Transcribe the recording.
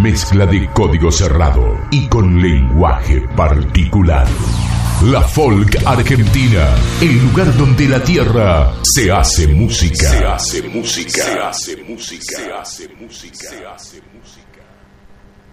mezcla de código cerrado y con lenguaje particular. La Folk Argentina, el lugar donde la tierra se hace música. Se hace música. Se hace música. Se hace música. Se hace música.